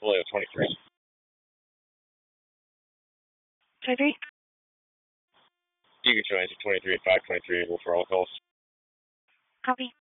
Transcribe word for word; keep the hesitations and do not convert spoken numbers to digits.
Vallejo twenty-three. twenty-three? You can show answer twenty-three at five twenty-three for all calls. Copy.